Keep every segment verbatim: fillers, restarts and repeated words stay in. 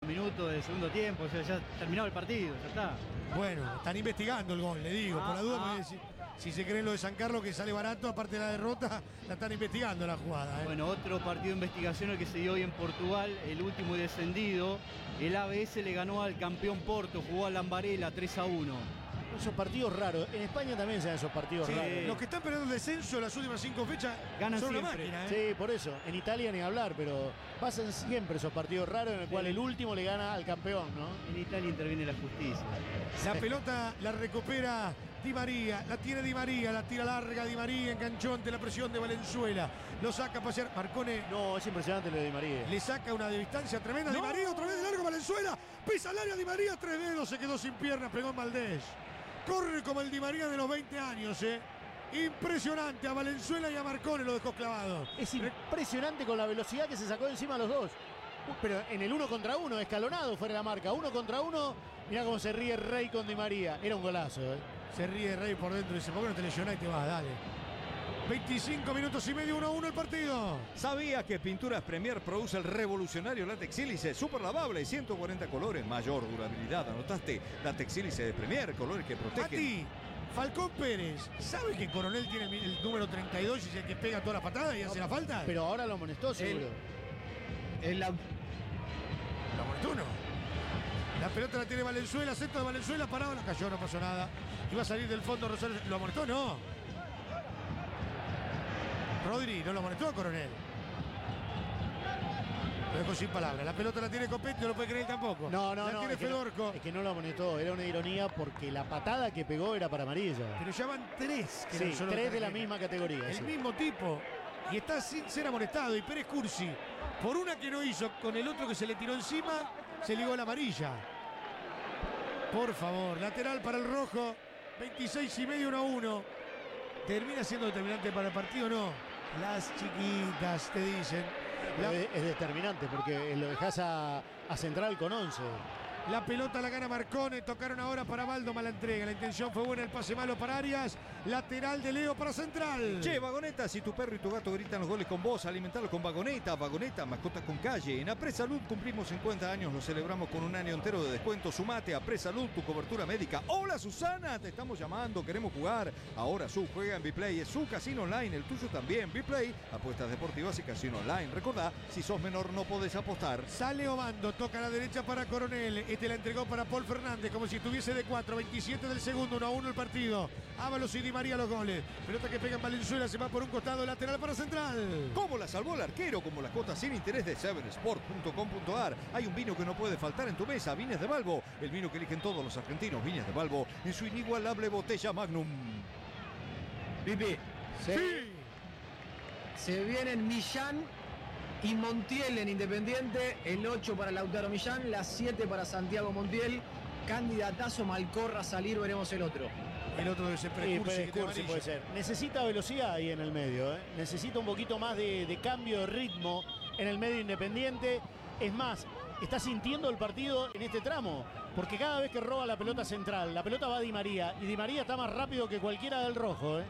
minutos del segundo tiempo, o sea, ya terminado el partido, ya está. Bueno, están investigando el gol, le digo, Ah, por la duda, ah. porque si, si se creen lo de San Carlos que sale barato, aparte de la derrota, la están investigando la jugada. ¿eh? Bueno, otro partido de investigación el que se dio hoy en Portugal, el último descendido. El A B S le ganó al campeón Porto, jugó a Lambarela tres a uno. Esos partidos raros. En España también se dan esos partidos Sí, raros. los que están peleando el descenso en las últimas cinco fechas Ganan son una siempre. máquina. ¿eh? Sí, por eso. En Italia ni hablar, pero pasan siempre esos partidos raros en el cual el último le gana al campeón, ¿no? En Italia interviene la justicia. La pelota la recupera Di María, la tiene Di María, la tira larga Di María, enganchó ante la presión de Valenzuela, lo saca a pasear, Marcone No, es impresionante lo de Di María. le saca una de distancia tremenda, No. Di María otra vez de largo, Valenzuela, pisa al área Di María, tres dedos, se quedó sin piernas, pegó en Valdés, corre como el Di María de los veinte años, eh. Impresionante, a Valenzuela y a Marcone lo dejó clavado. Es impresionante con la velocidad que se sacó de encima a los dos. Uh, Pero en el uno contra uno, escalonado fuera de la marca. Uno contra uno, mirá cómo se ríe Rey con Di María. Era un golazo, ¿eh? Se ríe Rey por dentro y dice, ¿por qué no te lesionás y te vas? Dale. veinticinco minutos y medio, uno a uno el partido. ¿Sabías que Pinturas Premier produce el revolucionario látex sílice super lavable, ciento cuarenta colores, mayor durabilidad? ¿Anotaste? Látex sílice de Premier, colores que protegen. Mati, Falcón Pérez, ¿sabe que Coronel tiene el, el número treinta y dos y es el que pega todas las patadas y hace la falta? Pero ahora lo amonestó, seguro. En la... Lo amonestó uno. La pelota la tiene Valenzuela, centro de Valenzuela, parado, no cayó, no pasó nada. Iba a salir del fondo Rosario. ¿Lo amonestó? No. Rodri, no lo amonestó a Coronel. Lo dejó sin palabras. La pelota la tiene Copetti, no lo puede creer tampoco. No, no, la no. tiene Es que no, Fedorco. es que no lo amonestó. Era una ironía porque la patada que pegó era para amarilla. Pero ya van tres que Sí, eran solo tres de la tarjeta. misma categoría. El sí. mismo tipo. Y está sin ser amonestado. Y Pérez Cursi, por una que no hizo, con el otro que se le tiró encima, se ligó la amarilla. Por favor, lateral para el rojo. veintiséis y medio, uno a uno. ¿Termina siendo determinante para el partido o no? Las chiquitas te dicen. La, Es, es determinante porque lo dejás a, a Central con once. la pelota la gana Marcone. Tocaron ahora para Baldo, mala entrega. La intención fue buena, el pase malo para Arias. Lateral de Leo para Central. Che, Vagoneta, si tu perro y tu gato gritan los goles con vos, alimentalo con Vagoneta. Vagoneta, mascotas con calle. En Apresalud cumplimos cincuenta años, lo celebramos con un año entero de descuento. Sumate a Apresalud, tu cobertura médica. Hola Susana, te estamos llamando, queremos jugar. Ahora su juega en Biplay, es su casino online, el tuyo también. Biplay, apuestas deportivas y casino online. Recordá, si sos menor no podés apostar. Sale Obando, toca a la derecha para Coronel. Este la entregó para Paul Fernández, como si estuviese de cuatro. veintisiete del segundo, uno a uno el partido. Ábalos y Di María los goles. Pelota que pega en Valenzuela, se va por un costado, lateral para Central. ¿Cómo la salvó el arquero? Como las cuotas sin interés de seven sport punto com punto a r. Hay un vino que no puede faltar en tu mesa, Viñas de Balbo. El vino que eligen todos los argentinos, Viñas de Balbo, en su inigualable botella Magnum. Pipi, Sí. se vienen Millán y Montiel en Independiente, el ocho para Lautaro Millán, las siete para Santiago Montiel, candidatazo Malcorra a salir, veremos el otro. El otro de ese Sí, precurso puede, que te Cursi amarilla. puede ser. Necesita velocidad ahí en el medio, ¿eh? Necesita un poquito más de, de cambio de ritmo en el medio Independiente. Es más, está sintiendo el partido en este tramo, porque cada vez que roba la pelota Central, la pelota va a Di María, y Di María está más rápido que cualquiera del rojo, ¿eh?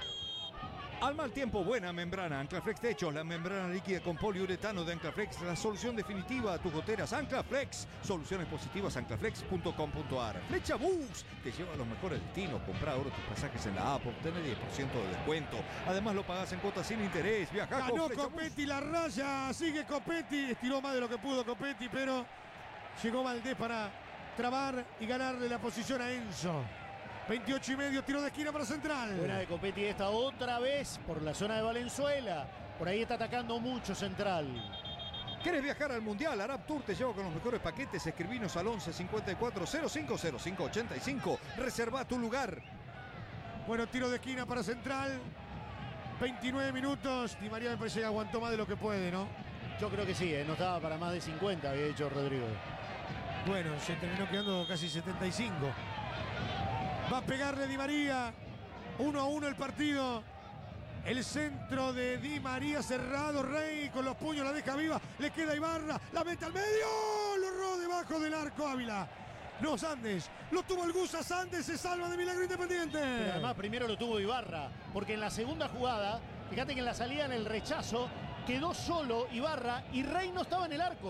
Al mal tiempo, buena membrana. Anclaflex Techos, la membrana líquida con poliuretano de Anclaflex, la solución definitiva a tus goteras. Anclaflex, soluciones positivas, anclaflex punto com punto a r. Flecha Bus, te lleva a los mejores destinos. Compra ahora tus pasajes en la app, obtener diez por ciento de descuento. Además lo pagás en cuotas sin interés. Viajá con Ganó Flecha Copetti Bus. la raya, sigue Copetti, estiró más de lo que pudo Copetti, pero llegó Valdés para trabar y ganarle la posición a Enzo. veintiocho y medio, tiro de esquina para Central. Buena de Copetti esta otra vez por la zona de Valenzuela. Por ahí está atacando mucho Central. ¿Querés viajar al Mundial? Arab Tour te lleva con los mejores paquetes. Escribinos al once cincuenta y cuatro cero cinco cero cinco ochenta y cinco. Reserva tu lugar. Bueno, tiro de esquina para Central. veintinueve minutos. Di María me parece que aguantó más de lo que puede, ¿no? Yo creo que sí, ¿eh? No estaba para más de cincuenta, había dicho Rodrigo. Bueno, se terminó quedando casi setenta y cinco. Va a pegarle Di María. uno a uno el partido. El centro de Di María cerrado. Rey con los puños la deja viva. Le queda Ibarra. La mete al medio. Lo robó debajo del arco Ávila. No, Sandes. Lo tuvo el Gusa. Sandes se salva de milagro Independiente. Pero además primero lo tuvo Ibarra, porque en la segunda jugada, fíjate que en la salida en el rechazo, quedó solo Ibarra y Rey no estaba en el arco.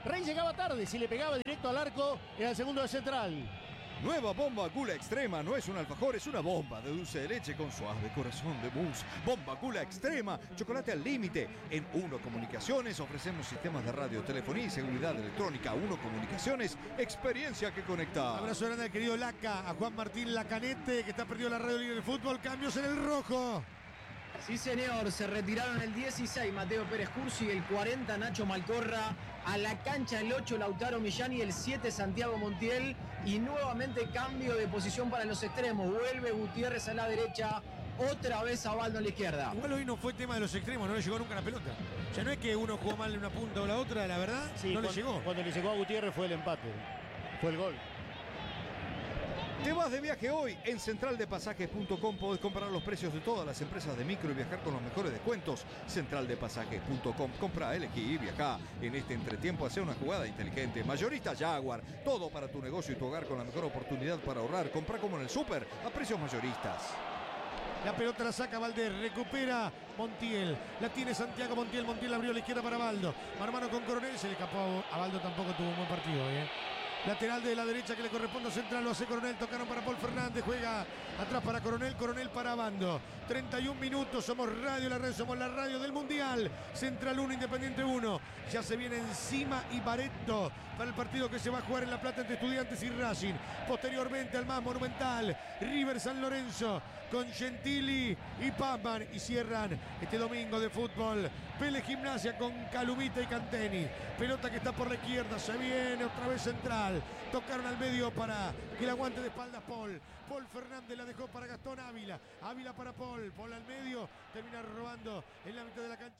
Rey llegaba tarde, si le pegaba directo al arco, era el segundo de Central. Nueva bomba Gula Extrema, no es un alfajor, es una bomba de dulce de leche con suave corazón de mousse. Bomba Gula Extrema, chocolate al límite. En Uno Comunicaciones ofrecemos sistemas de radio, telefonía y seguridad electrónica. Uno Comunicaciones, experiencia que conecta. Un abrazo grande al querido Laca, a Juan Martín Lacanete, que está perdido la radio libre del fútbol. Cambios en el rojo. Sí, señor, se retiraron el dieciséis Mateo Pérez Cursi, el cuarenta Nacho Malcorra, a la cancha el ocho Lautaro Millán y el siete Santiago Montiel, y nuevamente cambio de posición para los extremos. Vuelve Gutiérrez a la derecha, otra vez Abaldo a la izquierda. Igual hoy no fue tema de los extremos, no le llegó nunca la pelota. O sea, no es que uno jugó mal en una punta o la otra, la verdad, Sí, no cuando, le llegó. Cuando le llegó a Gutiérrez fue el empate, fue el gol. Te vas de viaje hoy. En central de pasajes punto com podés comparar los precios de todas las empresas de micro y viajar con los mejores descuentos. central de pasajes punto com. Compra, elegí y viajá. En este entretiempo hace una jugada inteligente. Mayorista Jaguar. Todo para tu negocio y tu hogar con la mejor oportunidad para ahorrar. Compra como en el súper a precios mayoristas. La pelota la saca Valdés, recupera Montiel, la tiene Santiago Montiel, Montiel abrió a la izquierda para Baldo, mano a mano con Coronel, se le escapó a Baldo, tampoco tuvo un buen partido, ¿eh? Lateral de la derecha que le corresponde a Central, lo hace Coronel, tocaron para Paul Fernández, juega atrás para Coronel, Coronel para Bando. treinta y un minutos, somos Radio La Red, somos la radio del Mundial. Central uno, Independiente uno. Ya se viene encima Ibaretto para el partido que se va a jugar en La Plata entre Estudiantes y Racing. Posteriormente al más monumental, River San Lorenzo con Gentili y Pampan, y cierran este domingo de fútbol Vélez Gimnasia con Calumita y Canteni. Pelota que está por la izquierda, se viene otra vez Central, tocaron al medio para que el aguante de espaldas Paul. Paul Fernández la dejó para Gastón Ávila, Ávila para Paul, Paul al medio, termina robando en la mitad de la cancha.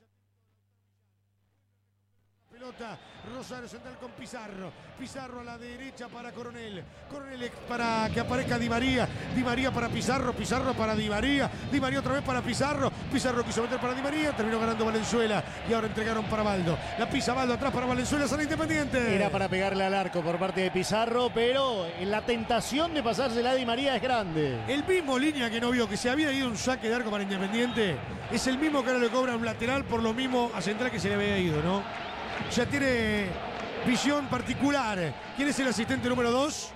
Pelota, Rosario Central con Pizarro, Pizarro a la derecha para Coronel, Coronel para que aparezca Di María, Di María para Pizarro, Pizarro para Di María, Di María otra vez para Pizarro, Pizarro quiso meter para Di María, terminó ganando Valenzuela y ahora entregaron para Baldo, la pisa Baldo atrás para Valenzuela, sale Independiente. Era para pegarle al arco por parte de Pizarro, pero la tentación de pasársela a Di María es grande. El mismo Línea que no vio que se había ido un saque de arco para Independiente, es el mismo que ahora le cobra un lateral por lo mismo a Central que se le había ido, ¿no? Ya tiene visión particular. ¿Quién es el asistente número dos?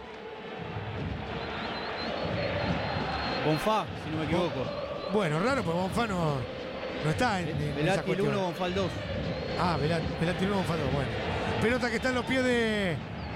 Bonfá, si no me equivoco. Bueno, raro, porque Bonfá no, no está en, en esa Velati el cuestión. uno, Bonfá el dos. Ah, Velati el uno, Bonfá el dos, bueno. Pelota que está en los pies de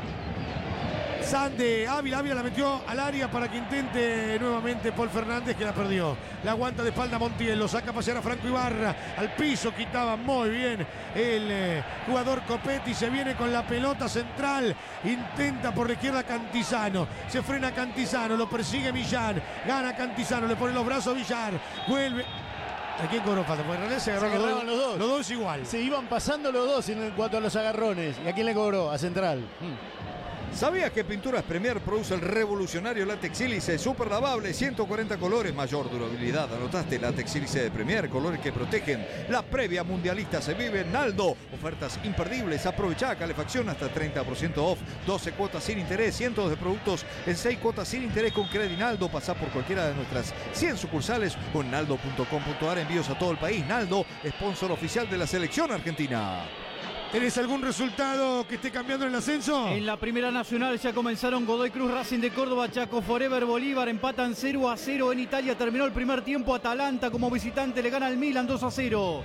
Sande Ávila, Ávila la metió al área para que intente nuevamente Paul Fernández, que la perdió. La aguanta de espalda Montiel, lo saca a pasear a Franco Ibarra, al piso, quitaba muy bien el eh, jugador Copetti, se viene con la pelota Central, intenta por la izquierda Cantizano, se frena Cantizano, lo persigue Millán, gana Cantizano, le pone los brazos a Villar, vuelve. ¿A quién cobró falta? Porque en realidad se agarraron Se los, agarraron dos, los dos. los dos igual. Se iban pasando los dos en cuanto a los agarrones. ¿Y a quién le cobró? A Central. Mm. ¿Sabías que Pinturas Premier produce el revolucionario látex sílice super lavable, ciento cuarenta colores, mayor durabilidad? ¿Anotaste? Látex sílice de Premier, colores que protegen. La previa mundialista se vive en Naldo. Ofertas imperdibles. Aprovechá, calefacción hasta treinta por ciento off, doce cuotas sin interés, cientos de productos en seis cuotas sin interés con Credit Naldo. Pasá por cualquiera de nuestras cien sucursales o en naldo punto com punto ar. Envíos a todo el país. Naldo, sponsor oficial de la selección argentina. ¿Tenés algún resultado que esté cambiando en el ascenso? En la Primera Nacional ya comenzaron Godoy Cruz, Racing de Córdoba, Chaco Forever, Bolívar, empatan cero a cero en Italia. Terminó el primer tiempo, Atalanta como visitante le gana al Milan dos a cero.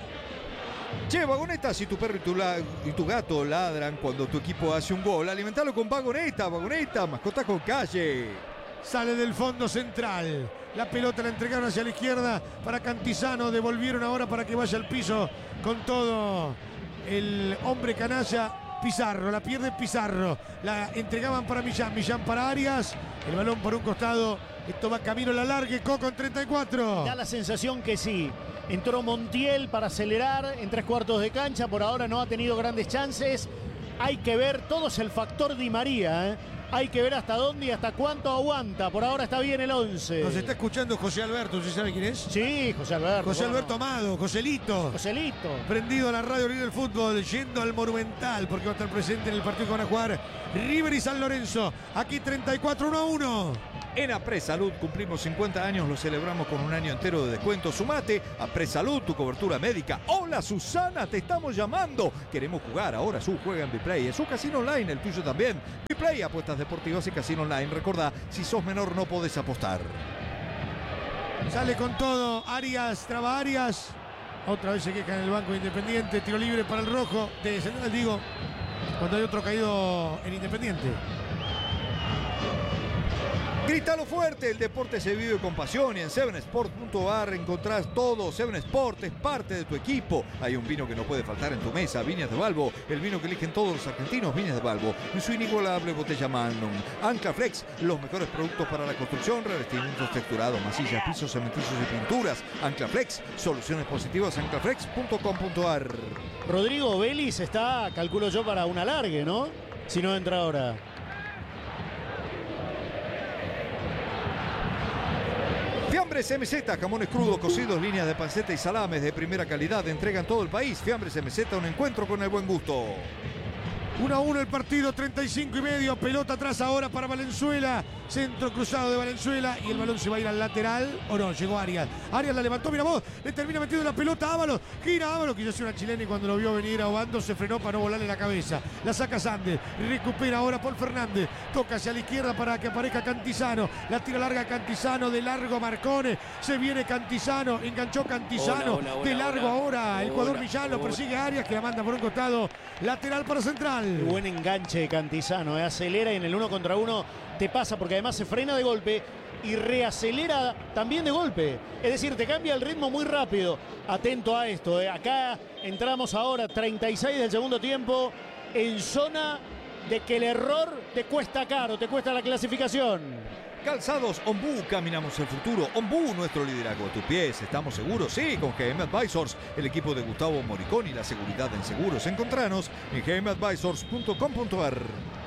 Che, Vagoneta, si tu perro y tu, la- y tu gato ladran cuando tu equipo hace un gol, alimentalo con Vagoneta, Vagoneta, mascota con calle. Sale del fondo Central. La pelota la entregaron hacia la izquierda para Cantizano. Devolvieron ahora para que vaya al piso con todo el hombre canalla Pizarro. La pierde Pizarro. La entregaban para Millán. Millán para Arias. El balón por un costado. Esto va camino a la larga. Coco en treinta y cuatro. Da la sensación que sí. Entró Montiel para acelerar en tres cuartos de cancha. Por ahora no ha tenido grandes chances. Hay que ver, todo es el factor Di María, ¿eh? Hay que ver hasta dónde y hasta cuánto aguanta. Por ahora está bien el once. Nos está escuchando José Alberto. ¿Usted sabe quién es? Sí, José Alberto. José ¿cómo Alberto no? Amado. Joselito. Joselito. Prendido a la radio libre del fútbol, yendo al Monumental, porque va a estar presente en el partido que van a jugar River y San Lorenzo. Aquí treinta y cuatro, uno a uno. En Apresalud cumplimos cincuenta años, lo celebramos con un año entero de descuento. Sumate a Apresalud, tu cobertura médica. Hola Susana, te estamos llamando. Queremos jugar, ahora su juega en Biplay. Es su casino online, el tuyo también. Biplay, apuestas deportivas y casino online. Recordá, si sos menor no podés apostar. Sale con todo, Arias, traba Arias. Otra vez se queja en el banco de Independiente. Tiro libre para el rojo de Central, digo, cuando hay otro caído en Independiente. Grítalo fuerte, el deporte se vive con pasión y en seven sport punto a r encontrás todo. Seven Sport es parte de tu equipo. Hay un vino que no puede faltar en tu mesa, Viñas de Balbo, el vino que eligen todos los argentinos, Viñas de Balbo, en su inigualable botella Magnum. Ancla Flex, los mejores productos para la construcción, revestimientos texturados, masillas, pisos, cementizos y pinturas. Ancla Flex, soluciones positivas, ancla flex punto com punto a r. Rodrigo Vélez está, calculo yo, para un alargue, ¿no? Si no entra ahora. Fiambres M Z, jamones crudos, cocidos, líneas de panceta y salames de primera calidad. Entregan todo el país. Fiambres M Z, un encuentro con el buen gusto. uno a uno el partido, treinta y cinco y medio. Pelota atrás ahora para Valenzuela. Centro cruzado de Valenzuela y el balón se va a ir al lateral. ¿O no? Llegó Arias. Arias la levantó, mira vos. Le termina metiendo la pelota a Ábalos. Gira Ábalos, quiso hacer una chilena y cuando lo vio venir ahogando se frenó para no volarle la cabeza. La saca Sandes. Recupera ahora Paul Fernández. Toca hacia la izquierda para que aparezca Cantizano. La tira larga Cantizano. De largo Marcone. Se viene Cantizano. Enganchó Cantizano. Hola, hola, hola, de largo hola. Ahora el jugador Millán lo persigue a Arias que la manda por un costado. Lateral para Central. Qué buen enganche de Cantizano. Eh. Acelera y en el uno contra uno te pasa porque además se frena de golpe y reacelera también de golpe. Es decir, te cambia el ritmo muy rápido. Atento a esto. Eh. Acá entramos ahora, treinta y seis del segundo tiempo, en zona de que el error te cuesta caro, te cuesta la clasificación. Calzados Ombú, caminamos el futuro. Ombú, nuestro liderazgo a tus pies. ¿Estamos seguros? Sí, con G M Advisors, el equipo de Gustavo Moricón y la seguridad en seguros. Encontranos en g m advisors punto com punto a r.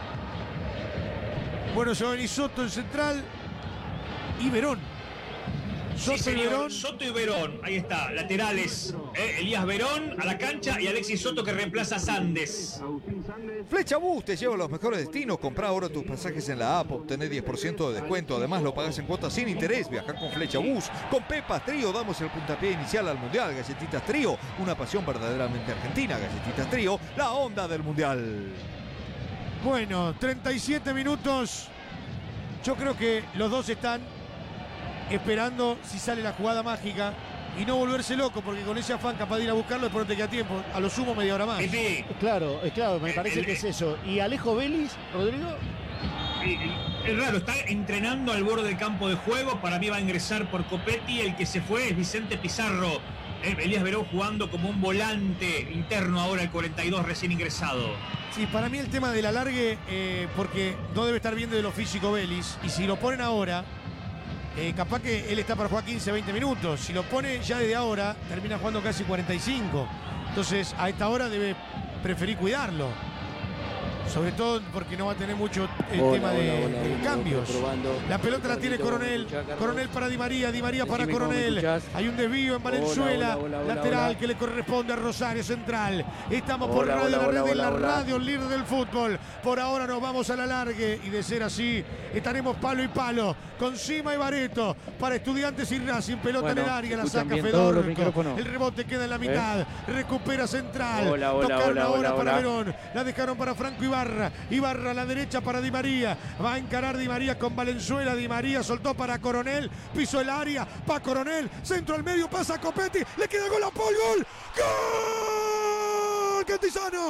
Bueno, se va a venir Soto en Central y Verón. Soto, sí, señor, y Verón. Soto y Verón, ahí está, laterales. Eh, Elías Verón a la cancha y Alexis Soto que reemplaza a Sandes. Flecha Bus te lleva a los mejores destinos. Comprá ahora tus pasajes en la app, obtené diez por ciento de descuento. Además lo pagás en cuotas sin interés. Viajá con Flecha Bus. Con Pepas Trío damos el puntapié inicial al Mundial. Galletitas Trío, una pasión verdaderamente argentina. Galletitas Trío, la onda del Mundial. Bueno, treinta y siete minutos. Yo creo que los dos están esperando si sale la jugada mágica y no volverse loco, porque con ese afán capaz de ir a buscarlo después no te queda tiempo. A lo sumo media hora más. Sí. Claro, es claro, me parece que es eso. ¿Y Alejo Vélez, Rodrigo? Es raro, está entrenando al borde del campo de juego. Para mí va a ingresar por Copetti. El que se fue es Vicente Pizarro. Elías Verón jugando como un volante interno ahora, el cuarenta y dos recién ingresado. Sí, para mí el tema del alargue, eh, porque no debe estar bien de lo físico Vélez, y si lo ponen ahora, eh, capaz que él está para jugar quince, veinte minutos. Si lo pone ya desde ahora, termina jugando casi cuarenta y cinco. Entonces, a esta hora debe preferir cuidarlo. Sobre todo porque no va a tener mucho el hola, tema de, hola, hola, de hola, cambios. La pelota la tiene Coronel. Coronel para Di María, Di María para Coronel. Hay un desvío en Valenzuela. Hola, hola, hola, lateral hola. Que le corresponde a Rosario Central. Estamos por hola, radio, hola, la red hola, de la hola, radio, hola. Líder del fútbol. Por ahora nos vamos al alargue y de ser así, estaremos palo y palo con Sima y Bareto para Estudiantes y Racing. Pelota bueno, en el área, la saca Fedorco. El rebote queda en la mitad. ¿Eh? Recupera Central. Hola, hola, Tocaron hola, ahora hola, para hola. Verón. La dejaron para Franco Ibarra. Ibarra a la derecha para Di María. Va a encarar Di María con Valenzuela. Di María soltó para Coronel. Pisó el área. Pa' Coronel. Centro al medio. Pasa a Copetti. Le queda gol a Paul. Gol. ¡Gol! ¡Cantizano!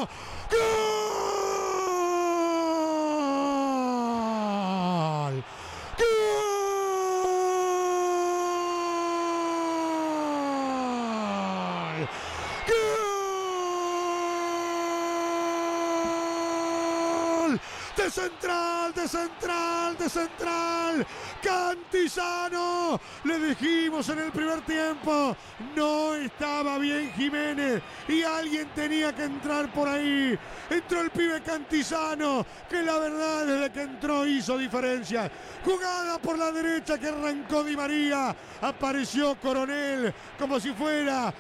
¡Gol! De Central, de Central, de Central. Cantizano. Le dijimos en el primer tiempo, no estaba bien Jiménez y alguien tenía que entrar por ahí. Entró el pibe Cantizano, que la verdad desde que entró hizo diferencia. Jugada por la derecha que arrancó Di María. Apareció Coronel como si fuera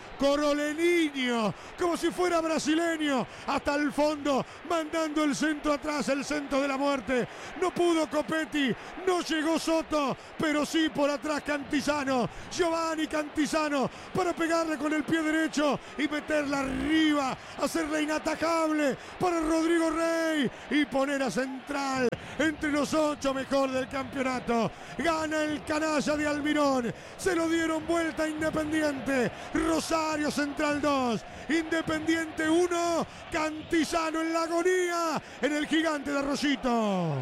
coroleño, como si fuera brasileño. Hasta el fondo, mandando el centro atrás, el centro momento de la muerte. No pudo Copetti, no llegó Soto, pero sí por atrás Cantizano. Giovanni Cantizano para pegarle con el pie derecho y meterla arriba, hacerla inatajable para Rodrigo Rey y poner a Central entre los ocho mejor del campeonato. Gana el canalla de Almirón. Se lo dieron vuelta a Independiente. Rosario Central dos. Independiente uno. Cantizano en la agonía en el gigante de Arroyito.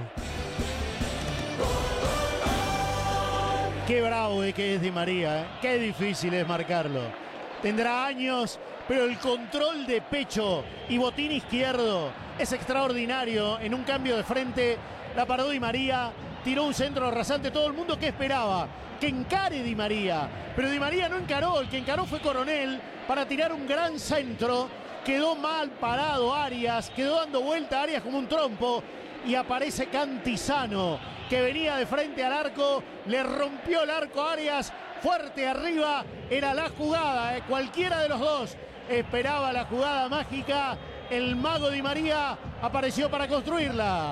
Qué bravo de que es Di María, ¿eh? Qué difícil es marcarlo. Tendrá años, pero el control de pecho y botín izquierdo es extraordinario. En un cambio de frente, la paró Di María, tiró un centro rasante. Todo el mundo que esperaba que encare Di María, pero Di María no encaró. El que encaró fue Coronel para tirar un gran centro. Quedó mal parado Arias, quedó dando vuelta a Arias como un trompo y aparece Cantizano, que venía de frente al arco, le rompió el arco a Arias, fuerte arriba, era la jugada, ¿eh? Cualquiera de los dos esperaba la jugada mágica, el mago Di María apareció para construirla.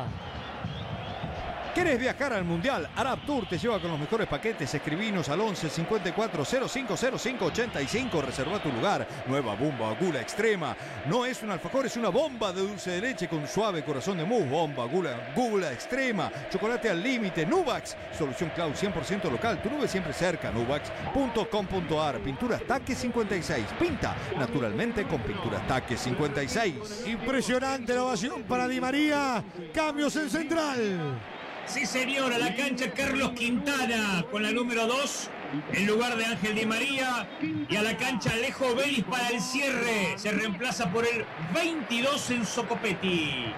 ¿Querés viajar al Mundial? Arab Tour te lleva con los mejores paquetes. Escribinos al once cincuenta y cuatro cero cinco cero cinco ochenta y cinco. Reserva tu lugar. Nueva bomba Gula Extrema. No es un alfajor, es una bomba de dulce de leche con suave corazón de mousse. Bomba Gula, Gula Extrema. Chocolate al límite. Nubax. Solución cloud cien por ciento local. Tu nube siempre cerca. nubax punto com punto ar. Pinturas Taque cincuenta y seis. Pinta naturalmente con Pinturas Taque cincuenta y seis. Impresionante la ovación para Di María. Cambios en Central. Sí, señor, a la cancha Carlos Quintana con la número dos en lugar de Ángel Di María, y a la cancha Alejo Vélez para el cierre. Se reemplaza por el veintidós Enzo Copetti.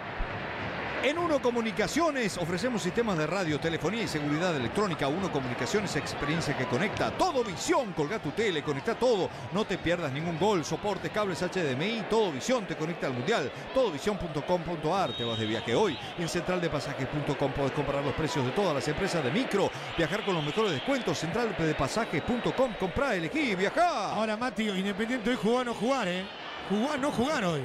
En Uno Comunicaciones ofrecemos sistemas de radio, telefonía y seguridad electrónica. Uno Comunicaciones, experiencia que conecta. Todo Visión, colga tu tele, conecta todo. No te pierdas ningún gol. Soporte, cables H D M I, Todo Visión te conecta al Mundial. todo visión punto com punto ar. Te vas de viaje hoy. En central de pasajes punto com podés comparar los precios de todas las empresas de micro. Viajar con los mejores descuentos. central de pasajes punto com. Comprá, elegí, viajá. Ahora, Mati, Independiente hoy jugó a no jugar, ¿eh? Jugó a no jugar hoy.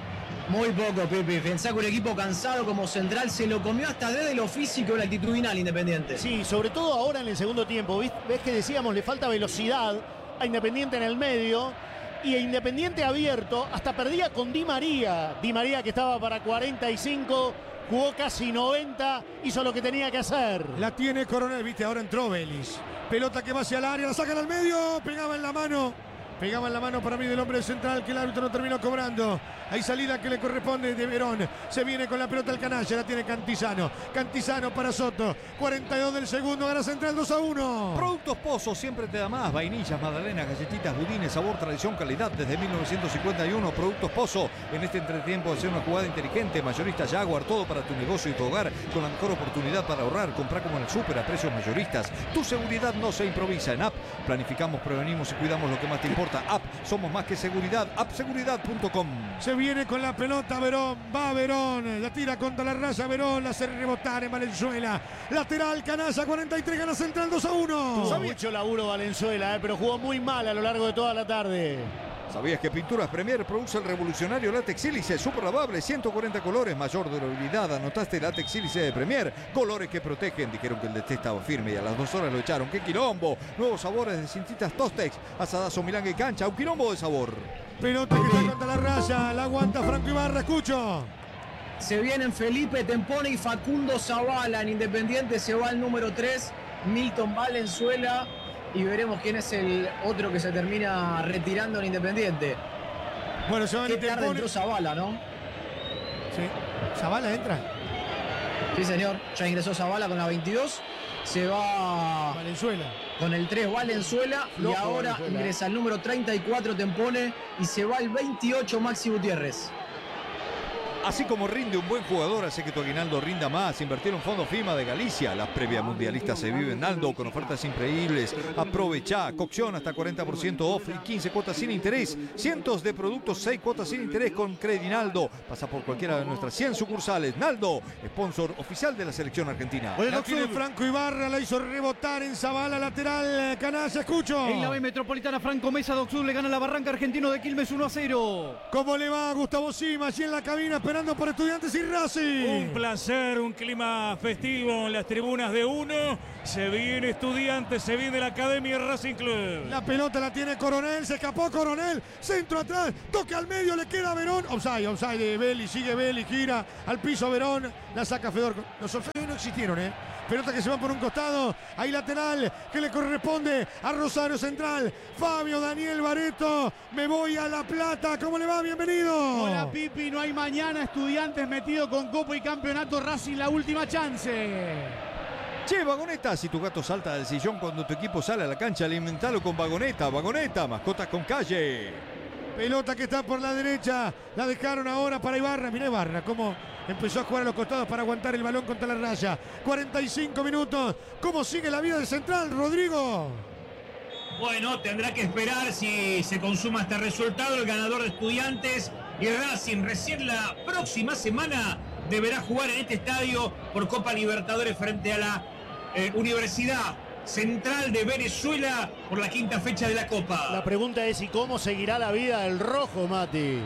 Muy poco, Pepe. Pensá que un equipo cansado como Central se lo comió hasta desde lo físico y lo actitudinal Independiente. Sí, sobre todo ahora en el segundo tiempo. ¿Ves, ves que decíamos le falta velocidad a Independiente en el medio? Y a Independiente abierto, hasta perdía con Di María. Di María, que estaba para cuarenta y cinco, jugó casi noventa, hizo lo que tenía que hacer. La tiene Coronel, viste, ahora entró Vélez. Pelota que va hacia el área, la sacan al medio, pegaba en la mano. Pegaba en la mano para mí del hombre central, que el árbitro no terminó cobrando. Hay salida que le corresponde de Verón. Se viene con la pelota el canalla, la tiene Cantizano. Cantizano para Soto. cuarenta y dos del segundo, gana Central dos a uno. Productos Pozo siempre te da más. Vainillas, magdalenas, galletitas, budines, sabor, tradición, calidad. Desde mil novecientos cincuenta y uno, Productos Pozo. En este entretiempo de hacer una jugada inteligente. Mayorista Jaguar, todo para tu negocio y tu hogar. Con la mejor oportunidad para ahorrar. Comprar como en el súper a precios mayoristas. Tu seguridad no se improvisa. En App planificamos, prevenimos y cuidamos lo que más te importa. App, somos más que seguridad. app seguridad punto com. Se viene con la pelota Verón, va Verón, la tira contra la raya Verón, la hace rebotar en Valenzuela. Lateral, canalla, cuarenta y tres, gana Central dos a uno. Tuvo mucho laburo Valenzuela, eh, pero jugó muy mal a lo largo de toda la tarde. ¿Sabías que Pinturas Premier produce el revolucionario látex sílice super lavable, ciento cuarenta colores, mayor durabilidad? Anotaste látex sílice de Premier, colores que protegen. Dijeron que el de té estaba firme y a las dos horas lo echaron. ¡Qué quilombo! Nuevos sabores de cintitas Tostex, asadazo Milán y cancha, un quilombo de sabor. Pelota que está contra la raya, la aguanta Franco Ibarra, escucho. Se vienen Felipe Tempone y Facundo Zavala. En Independiente se va el número tres, Milton Valenzuela. Y veremos quién es el otro que se termina retirando en Independiente. Bueno, se va Qué tarde entró Zavala, ¿no? Sí. ¿Zavala entra? Sí, señor. Ya ingresó Zavala con la veintidós. Se va Valenzuela con el tres Valenzuela. Loco y ahora Valenzuela. Ingresa el número treinta y cuatro Tempone. Y se va el veintiocho Maxi Gutiérrez. Así como rinde un buen jugador, hace que tu aguinaldo rinda más. Invertir en Fondo FIMA de Galicia. Las previas mundialistas se viven en Aldo con ofertas increíbles. Aprovecha. Cocción hasta cuarenta por ciento off y quince cuotas sin interés. Cientos de productos, seis cuotas sin interés con Credinaldo. Pasa por cualquiera de nuestras cien sucursales. Naldo, sponsor oficial de la selección argentina. La tiene Franco Ibarra, la hizo rebotar en Zavala, lateral, canalla, escucho. En la B Metropolitana, Franco Mesa Docsur le gana la Barranca Argentino de Quilmes uno a cero. ¿Cómo le va a Gustavo Sima allí en la cabina? recuperando por Estudiantes y Racing. Un placer, un clima festivo en las tribunas de uno. Se viene Estudiantes, se viene la Academia Racing Club. La pelota la tiene Coronel, se escapó Coronel, centro atrás, toque al medio, le queda Verón. Offside, offside de Belli, sigue Belli, gira al piso Verón, la saca Fedor. Los offside no existieron, ¿eh? Pelota que se va por un costado, ahí lateral, que le corresponde a Rosario Central. Fabio Daniel Bareto, me voy a La Plata, ¿cómo le va? Bienvenido. Hola Pipi, no hay mañana, Estudiantes metido con Copa y Campeonato, Racing la última chance. Che, Vagoneta, si tu gato salta del sillón cuando tu equipo sale a la cancha, alimentalo con Vagoneta. Vagoneta, mascotas con calle. Pelota que está por la derecha, la dejaron ahora para Ibarra. Mirá Ibarra, cómo empezó a jugar a los costados para aguantar el balón contra la raya. cuarenta y cinco minutos, ¿cómo sigue la vida del Central, Rodrigo? Bueno, tendrá que esperar si se consuma este resultado. El ganador de Estudiantes y Racing recién la próxima semana deberá jugar en este estadio por Copa Libertadores frente a la eh, Universidad Central de Venezuela por la quinta fecha de la Copa. La pregunta es: ¿y cómo seguirá la vida del rojo, Mati?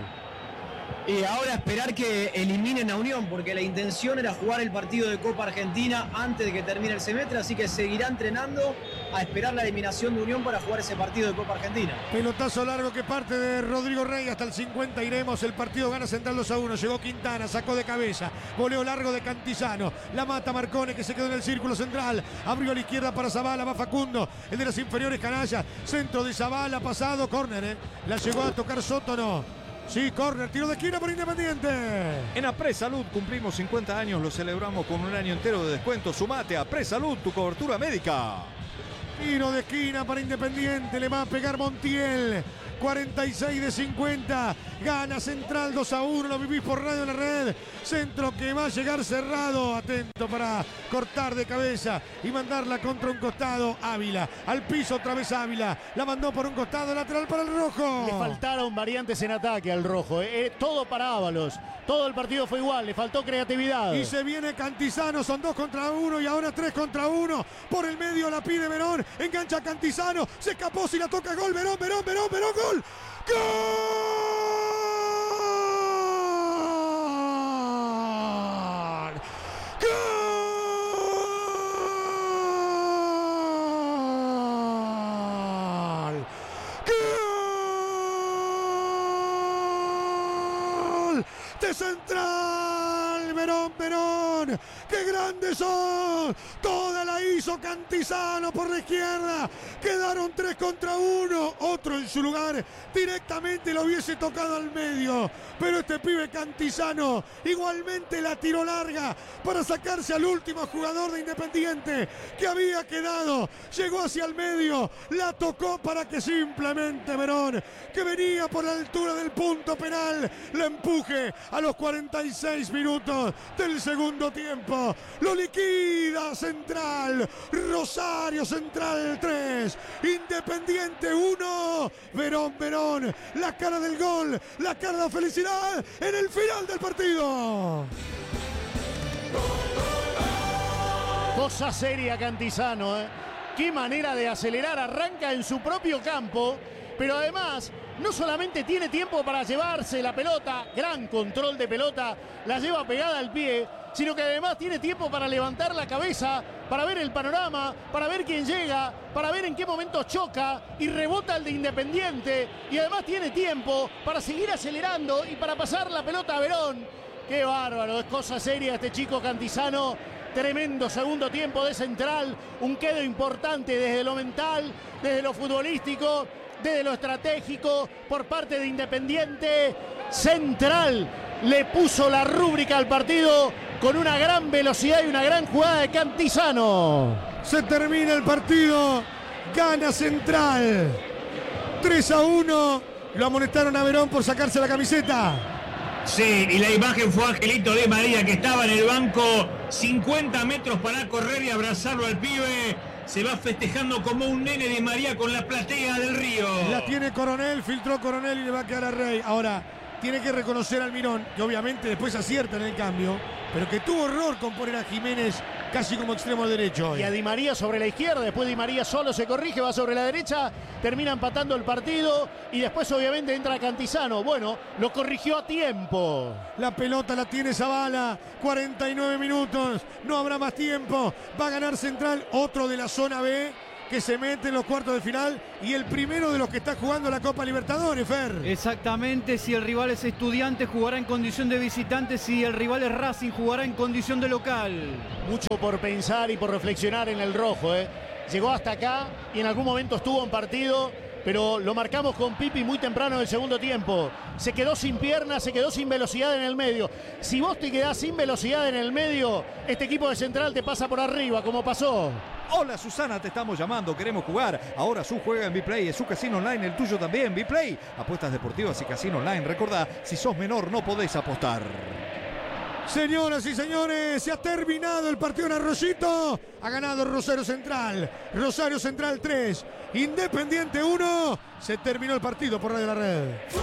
Y ahora esperar que eliminen a Unión, porque la intención era jugar el partido de Copa Argentina antes de que termine el semestre, así que seguirá entrenando a esperar la eliminación de Unión para jugar ese partido de Copa Argentina. Pelotazo largo que parte de Rodrigo Rey hasta el cincuenta iremos, el partido gana Central dos a uno, llegó Quintana, sacó de cabeza, voleo largo de Cantizano, la mata Marcone que se quedó en el círculo central, abrió a la izquierda para Zavala, va Facundo, el de las inferiores Canalla, centro de Zavala, pasado, córner, ¿eh? La llegó a tocar Soto, no. Sí, córner, tiro de esquina por Independiente. En Apresalud cumplimos cincuenta años, lo celebramos con un año entero de descuento. Sumate a Apresalud, tu cobertura médica. Tiro de esquina para Independiente, le va a pegar Montiel. cuarenta y seis de cincuenta, gana Central dos a uno, lo vivís por Radio en la Red. Centro que va a llegar cerrado, atento para cortar de cabeza y mandarla contra un costado. Ávila, al piso otra vez Ávila, la mandó por un costado, lateral para el rojo. Le faltaron variantes en ataque al rojo, eh. Eh, todo para Ábalos, todo el partido fue igual, le faltó creatividad. Y se viene Cantizano, son dos contra uno y ahora tres contra uno. Por el medio la pide Verón, engancha Cantizano, se escapó, si la toca gol, Verón, Verón, Verón, Verón, gol. ¡Gol! ¡Gol! ¡Gol! ¡De Central! ¡Verón, Verón! ¡Qué grandes son! Toda la hizo Cantizano por la izquierda. Quedaron tres contra uno. Otro en su lugar directamente lo hubiese tocado al medio. Pero este pibe Cantizano igualmente la tiró larga para sacarse al último jugador de Independiente que había quedado. Llegó hacia el medio. La tocó para que simplemente Verón, que venía por la altura del punto penal, la empuje a los cuarenta y seis minutos del segundo tiempo. Lo liquida Central. Rosario Central tres, Independiente uno. Verón, Verón, la cara del gol, la cara de felicidad en el final del partido. Cosa seria Cantizano, ¿eh? Qué manera de acelerar, arranca en su propio campo, pero además no solamente tiene tiempo para llevarse la pelota, gran control de pelota, la lleva pegada al pie, sino que además tiene tiempo para levantar la cabeza, para ver el panorama, para ver quién llega, para ver en qué momento choca y rebota el de Independiente, y además tiene tiempo para seguir acelerando y para pasar la pelota a Verón. Qué bárbaro, es cosa seria este chico Cantizano. Tremendo segundo tiempo de Central, un quedo importante desde lo mental, desde lo futbolístico, desde lo estratégico por parte de Independiente. Central le puso la rúbrica al partido con una gran velocidad y una gran jugada de Cantizano. Se termina el partido, gana Central tres a uno. Lo amonestaron a Verón por sacarse la camiseta. Sí, y la imagen fue Angelito Di María, que estaba en el banco, cincuenta metros para correr y abrazarlo al pibe. Se va festejando como un nene Di María con la platea del Río. La tiene Coronel, filtró Coronel y le va a quedar a Rey. Ahora, tiene que reconocer al Mirón, que obviamente después acierta en el cambio. pero que tuvo horror con poner a Jiménez casi como extremo derecho hoy. Y a Di María sobre la izquierda, después Di María solo se corrige, va sobre la derecha, termina empatando el partido y después obviamente entra Cantizano. Bueno, lo corrigió a tiempo. La pelota la tiene Zabala, cuarenta y nueve minutos, no habrá más tiempo, va a ganar Central, otro de la zona B que se mete en los cuartos de final y el primero de los que está jugando la Copa Libertadores, Fer. Exactamente, si el rival es Estudiante jugará en condición de visitante, si el rival es Racing jugará en condición de local. Mucho por pensar y por reflexionar en el rojo, ¿eh? Llegó hasta acá y en algún momento estuvo en partido, pero lo marcamos con Pipi muy temprano en el segundo tiempo. Se quedó sin piernas, se quedó sin velocidad en el medio. Si vos te quedás sin velocidad en el medio, este equipo de Central te pasa por arriba, como pasó. Hola Susana, te estamos llamando, queremos jugar. Ahora Su juega en Vplay, es su casino online, el tuyo también, Vplay. Apuestas deportivas y casino online. Recordá, si sos menor no podés apostar. Señoras y señores, se ha terminado el partido en Arroyito. Ha ganado Rosario Central. Rosario Central tres, Independiente uno. Se terminó el partido por Radio La Red.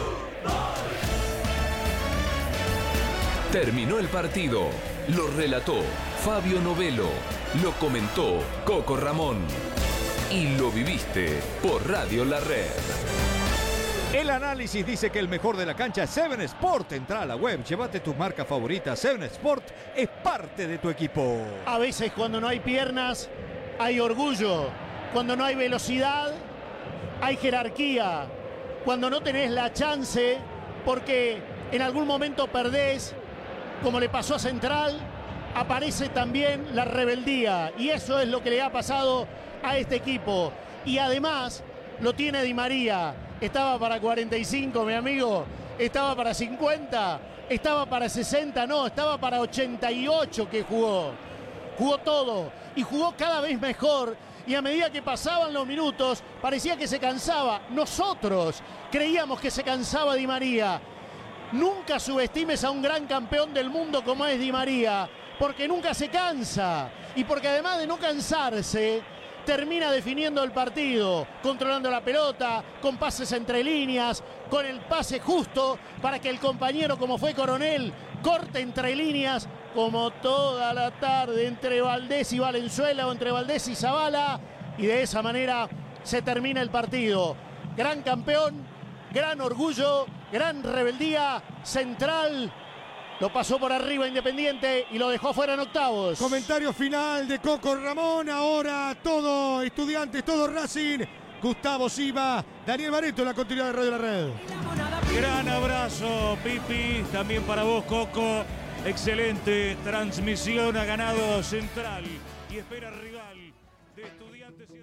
Terminó el partido. Lo relató Fabio Novelo. Lo comentó Coco Ramón. Y lo viviste por Radio La Red. El análisis dice que el mejor de la cancha es Seven Sport. Entrá a la web, llévate tus marcas favoritas. Seven Sport es parte de tu equipo. A veces cuando no hay piernas, hay orgullo. Cuando no hay velocidad, hay jerarquía. Cuando no tenés la chance, porque en algún momento perdés, como le pasó a Central, aparece también la rebeldía. Y eso es lo que le ha pasado a este equipo. Y además lo tiene Di María. Estaba para cuarenta y cinco, mi amigo. Estaba para cincuenta. Estaba para sesenta, no. Estaba para ochenta y ocho que jugó. Jugó todo. Y jugó cada vez mejor. Y a medida que pasaban los minutos, parecía que se cansaba. Nosotros creíamos que se cansaba Di María. Nunca subestimes a un gran campeón del mundo como es Di María, porque nunca se cansa. Y porque además de no cansarse, termina definiendo el partido, controlando la pelota, con pases entre líneas, con el pase justo para que el compañero, como fue Coronel, corte entre líneas, como toda la tarde entre Valdés y Valenzuela o entre Valdés y Zabala, y de esa manera se termina el partido. Gran campeón, gran orgullo, gran rebeldía. Central lo pasó por arriba Independiente y lo dejó fuera en octavos. Comentario final de Coco Ramón. Ahora todo Estudiantes, todo Racing. Gustavo Silva, Daniel Barreto en la continuidad de Radio La Red. Gran abrazo, Pipi. También para vos, Coco. Excelente transmisión. Ha ganado Central y espera rival de Estudiantes.